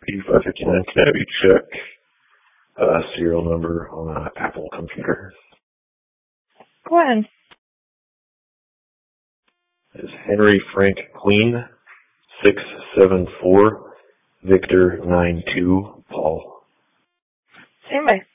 B559, can I have you check serial number on an Apple computer? Go ahead. It's Henry Frank Queen, 674, Victor 92, Paul. Same way.